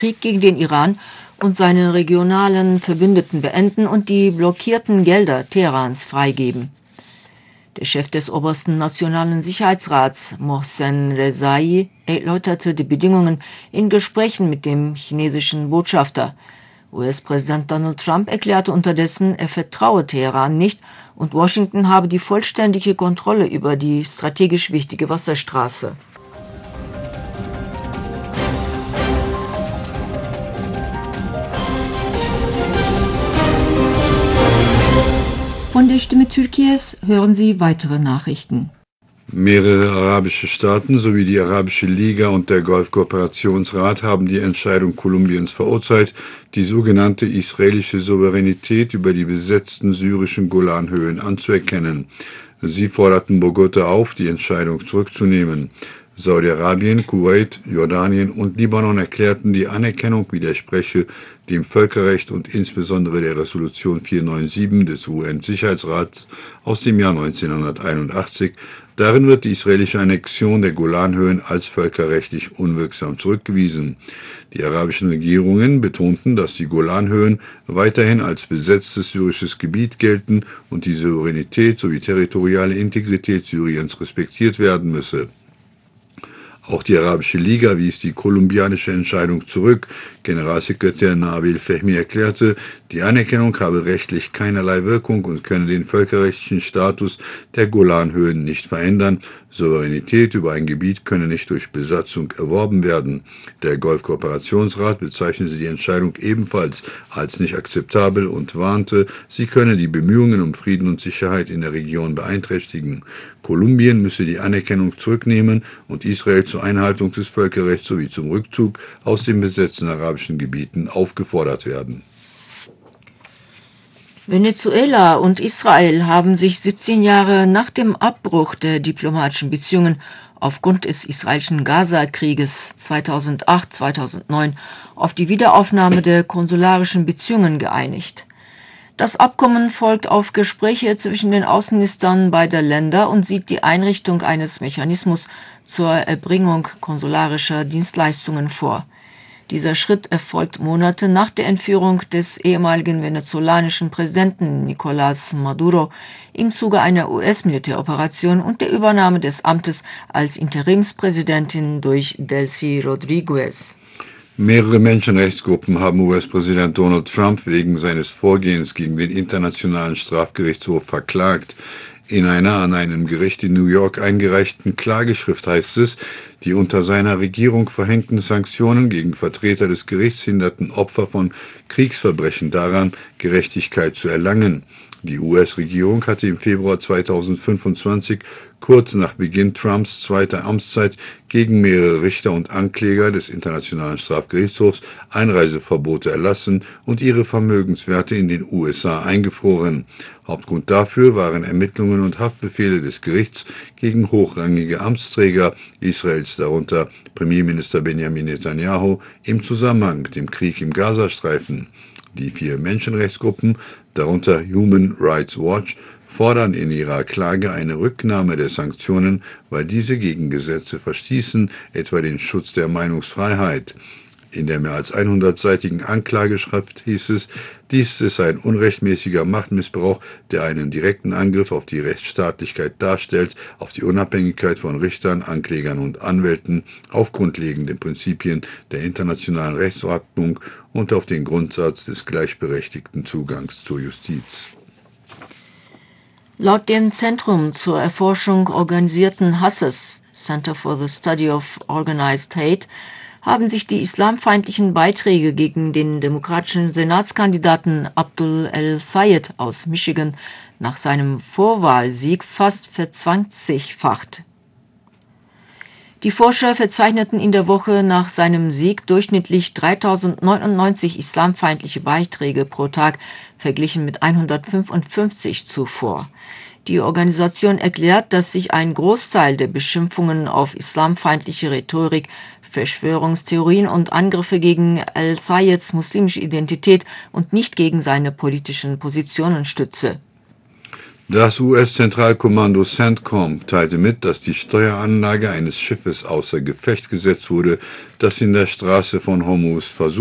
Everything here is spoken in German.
Krieg gegen den Iran und seine regionalen Verbündeten beenden und die blockierten Gelder Teherans freigeben. Der Chef des obersten Nationalen Sicherheitsrats, Mohsen Rezai, erläuterte die Bedingungen in Gesprächen mit dem chinesischen Botschafter. US-Präsident Donald Trump erklärte unterdessen, er vertraue Teheran nicht und Washington habe die vollständige Kontrolle über die strategisch wichtige Wasserstraße. Von der Stimme Türkies hören Sie weitere Nachrichten. Mehrere arabische Staaten sowie die Arabische Liga und der Golfkooperationsrat haben die Entscheidung Kolumbiens verurteilt, die sogenannte israelische Souveränität über die besetzten syrischen Golanhöhen anzuerkennen. Sie forderten Bogota auf, die Entscheidung zurückzunehmen. Saudi-Arabien, Kuwait, Jordanien und Libanon erklärten, die Anerkennung widerspreche dem Völkerrecht und insbesondere der Resolution 497 des UN-Sicherheitsrats aus dem Jahr 1981. Darin wird die israelische Annexion der Golanhöhen als völkerrechtlich unwirksam zurückgewiesen. Die arabischen Regierungen betonten, dass die Golanhöhen weiterhin als besetztes syrisches Gebiet gelten und die Souveränität sowie territoriale Integrität Syriens respektiert werden müsse. Auch die Arabische Liga wies die kolumbianische Entscheidung zurück. Generalsekretär Nabil Fehmi erklärte, die Anerkennung habe rechtlich keinerlei Wirkung und könne den völkerrechtlichen Status der Golanhöhen nicht verändern. Souveränität über ein Gebiet könne nicht durch Besatzung erworben werden. Der Golfkooperationsrat bezeichnete die Entscheidung ebenfalls als nicht akzeptabel und warnte, sie könne die Bemühungen um Frieden und Sicherheit in der Region beeinträchtigen. Kolumbien müsse die Anerkennung zurücknehmen und Israel zur Einhaltung des Völkerrechts sowie zum Rückzug aus den besetzten arabischen Gebieten aufgefordert werden. Venezuela und Israel haben sich 17 Jahre nach dem Abbruch der diplomatischen Beziehungen aufgrund des israelischen Gaza-Krieges 2008-2009 auf die Wiederaufnahme der konsularischen Beziehungen geeinigt. Das Abkommen folgt auf Gespräche zwischen den Außenministern beider Länder und sieht die Einrichtung eines Mechanismus zur Erbringung konsularischer Dienstleistungen vor. Dieser Schritt erfolgt Monate nach der Entführung des ehemaligen venezolanischen Präsidenten Nicolás Maduro im Zuge einer US-Militäroperation und der Übernahme des Amtes als Interimspräsidentin durch Delcy Rodríguez. Mehrere Menschenrechtsgruppen haben US-Präsident Donald Trump wegen seines Vorgehens gegen den Internationalen Strafgerichtshof verklagt. In einer an einem Gericht in New York eingereichten Klageschrift heißt es, die unter seiner Regierung verhängten Sanktionen gegen Vertreter des Gerichts hinderten Opfer von Kriegsverbrechen daran, Gerechtigkeit zu erlangen. Die US-Regierung hatte im Februar 2025, kurz nach Beginn Trumps zweiter Amtszeit, gegen mehrere Richter und Ankläger des Internationalen Strafgerichtshofs Einreiseverbote erlassen und ihre Vermögenswerte in den USA eingefroren. Hauptgrund dafür waren Ermittlungen und Haftbefehle des Gerichts gegen hochrangige Amtsträger Israels, darunter Premierminister Benjamin Netanyahu, im Zusammenhang mit dem Krieg im Gazastreifen. Die 4 Menschenrechtsgruppen, darunter Human Rights Watch, fordern in ihrer Klage eine Rücknahme der Sanktionen, weil diese gegen Gesetze verstießen, etwa den Schutz der Meinungsfreiheit. In der mehr als 100-seitigen Anklageschrift hieß es, dies ist ein unrechtmäßiger Machtmissbrauch, der einen direkten Angriff auf die Rechtsstaatlichkeit darstellt, auf die Unabhängigkeit von Richtern, Anklägern und Anwälten, auf grundlegende Prinzipien der internationalen Rechtsordnung und auf den Grundsatz des gleichberechtigten Zugangs zur Justiz. Laut dem Zentrum zur Erforschung organisierten Hasses, Center for the Study of Organized Hate, haben sich die islamfeindlichen Beiträge gegen den demokratischen Senatskandidaten Abdul El-Sayed aus Michigan nach seinem Vorwahlsieg fast verzwanzigfacht. Die Forscher verzeichneten in der Woche nach seinem Sieg durchschnittlich 3099 islamfeindliche Beiträge pro Tag, verglichen mit 155 zuvor. Die Organisation erklärt, dass sich ein Großteil der Beschimpfungen auf islamfeindliche Rhetorik, Verschwörungstheorien und Angriffe gegen El-Sayeds muslimische Identität und nicht gegen seine politischen Positionen stütze. Das US-Zentralkommando CENTCOM teilte mit, dass die Steueranlage eines Schiffes außer Gefecht gesetzt wurde, das in der Straße von Hormuz versucht